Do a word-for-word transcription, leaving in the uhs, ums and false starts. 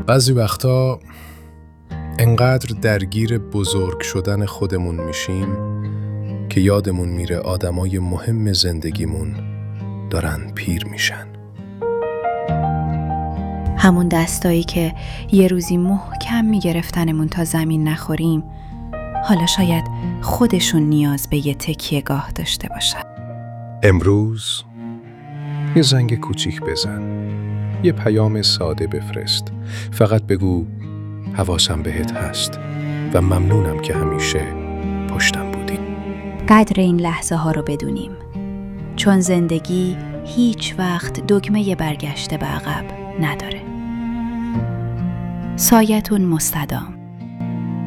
بعضی وقتا انقدر درگیر بزرگ شدن خودمون میشیم که یادمون میره آدمای مهم زندگیمون دارن پیر میشن. همون دستایی که یه روزی محکم میگرفتنمون تا زمین نخوریم، حالا شاید خودشون نیاز به یه تکیه گاه داشته باشن. امروز یه زنگ کوچیک بزن، یه پیام ساده بفرست، فقط بگو حواسم بهت هست و ممنونم که همیشه پشتم بودی. قدر این لحظه ها رو بدونیم، چون زندگی هیچ وقت دکمه برگشته به عقب نداره. سایتون مستدام.